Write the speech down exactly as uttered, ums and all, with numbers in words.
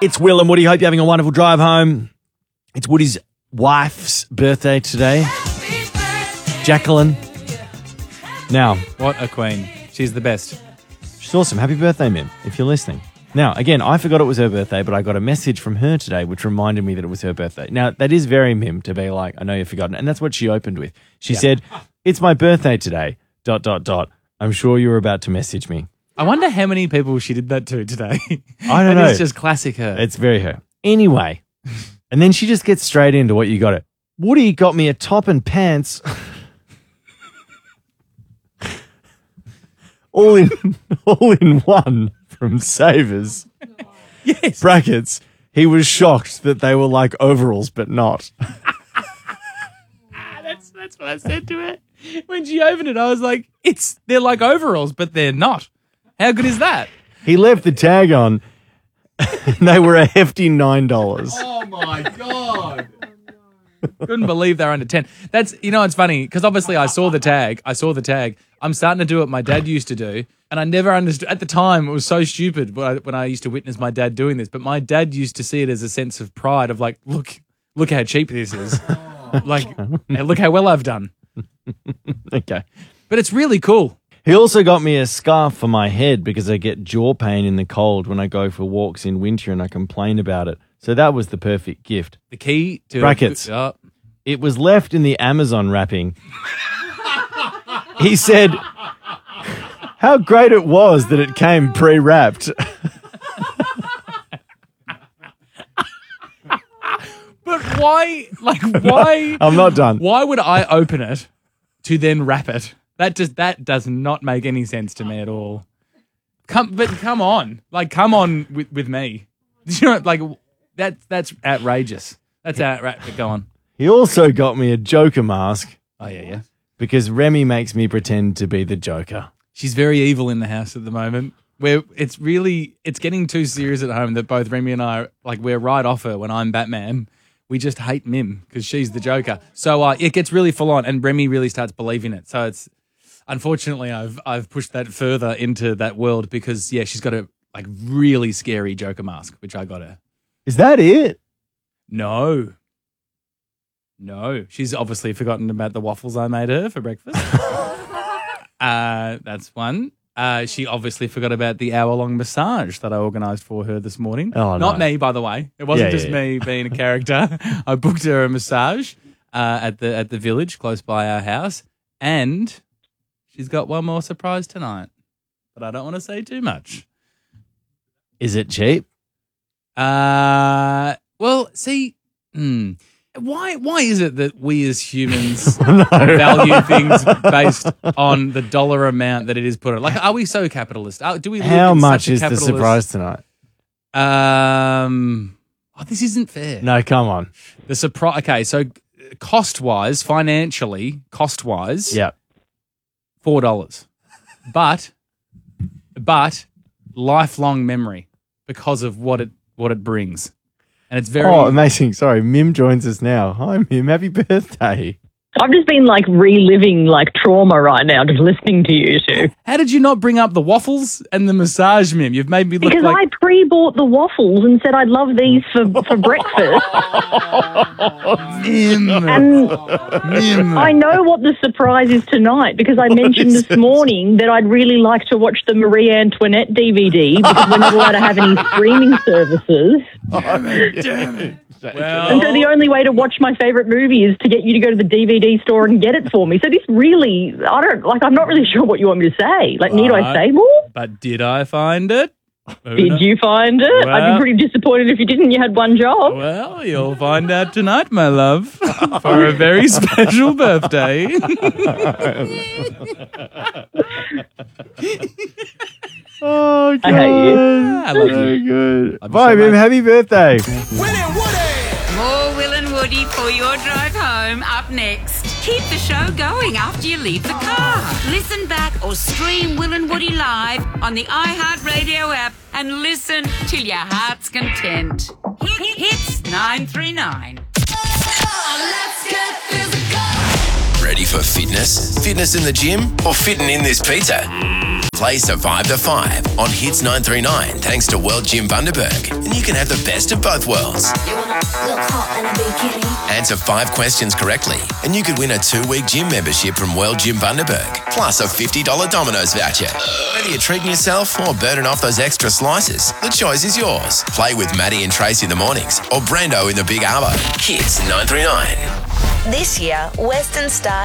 It's Will and Woody. Hope you're having a wonderful drive home. It's Woody's wife's birthday today, Jacqueline. Now, what a queen. She's the best. She's awesome. Happy birthday, Mim, if you're listening. Now, again, I forgot it was her birthday, but I got a message from her today which reminded me that it was her birthday. Now, that is very Mim to be like, I know you've forgotten. And that's what she opened with. She yeah. said, it's my birthday today, dot, dot, dot. I'm sure you were about to message me. I wonder how many people she did that to today. I don't know. It's just classic her. It's very her. Anyway, and then she just gets straight into what you got it. Woody got me a top and pants. all in all in one from Savers. Yes. Brackets. He was shocked that they were like overalls, but not. that's that's what I said to her. When she opened it, I was like, "It's they're like overalls, but they're not." How good is that? He left the tag on, and they were a hefty nine dollars. Oh, my God. Couldn't believe they're under ten. That's, you know, it's funny, because obviously I saw the tag. I saw the tag. I'm starting to do what my dad used to do, and I never understood. At the time, it was so stupid when I, when I used to witness my dad doing this, but my dad used to see it as a sense of pride of like, look, look how cheap this is. Like, hey, look how well I've done. Okay. But it's really cool. He also got me a scarf for my head because I get jaw pain in the cold when I go for walks in winter and I complain about it. So that was the perfect gift. The key to... Brackets. A, uh, it was left in the Amazon wrapping. He said how great it was that it came pre-wrapped. But why... Like, why... I'm not done. Why would I open it to then wrap it? That just that does not make any sense to me at all. Come, but come on, like come on with, with me. You know, like that's that's outrageous. That's outrageous. Go on. He also got me a Joker mask. Oh yeah, yeah. Because Remy makes me pretend to be the Joker. She's very evil in the house at the moment. Where it's really it's getting too serious at home that both Remy and I are, like we're right off her when I'm Batman. We just hate Mim because she's the Joker. So uh, it gets really full on, and Remy really starts believing it. So it's. Unfortunately, I've I've pushed that further into that world because yeah, she's got a like really scary Joker mask, which I got her. Is that it? No, no, she's obviously forgotten about the waffles I made her for breakfast. uh, that's one. Uh, she obviously forgot about the hour-long massage that I organised for her this morning. Oh, Not no. me, by the way. It wasn't Yeah, just yeah, me being a character. I booked her a massage uh, at the at the village close by our house, and. She's got one more surprise tonight, but I don't want to say too much. Is it cheap? Uh, well, see, hmm, why why is it that we as humans no. value things based on the dollar amount that it is put on? Like, are we so capitalist? Are, do we? Live How in much such a is the capitalist... surprise tonight? Um, oh, this isn't fair. No, come on. The surprise. Okay, so cost wise, financially, cost wise, yeah. Four dollars, but but lifelong memory because of what it what it brings, and it's very oh amazing. Sorry, Mim joins us now. Hi, Mim. Happy birthday. I've just been like reliving like trauma right now, just listening to you two. How did you not bring up the waffles and the massage, Mim? You've made me look because like... I pre-bought the waffles and said I'd love these for, for breakfast. Mim, and Mim. I know what the surprise is tonight because I mentioned this morning that I'd really like to watch the Marie Antoinette D V D because we're not allowed to have any streaming services. Oh, damn it. Well, and so the only way to watch my favourite movie is to get you to go to the D V D store and get it for me. So this really, I don't, like, I'm not really sure what you want me to say. Like, need I say more? But did I find it? Did you find it? Well, I'd be pretty disappointed if you didn't. You had one job. Well, you'll find out tonight, my love, for a very special birthday. Oh, God. I hate you. I love So you. good. Love you Bye, so Mim. much. Happy birthday. Will and Woody! More Will and Woody for your drive home up next. Keep the show going after you leave the car. Listen back or stream Will and Woody live on the iHeartRadio app and listen till your heart's content. Hit, hits nine three nine. Let's get physical! Ready for fitness? Fitness in the gym or fitting in this pizza? Play Survive the Five on Hits nine three nine thanks to World Gym Bundaberg. And you can have the best of both worlds. You wanna look hot in a bikini? Answer five questions correctly, and you could win a two-week gym membership from World Gym Bundaberg, plus a fifty dollars Domino's voucher. Whether you're treating yourself or burning off those extra slices, the choice is yours. Play with Maddie and Tracy in the mornings or Brando in the Big Arvo. Hits nine three nine. This year, Western Star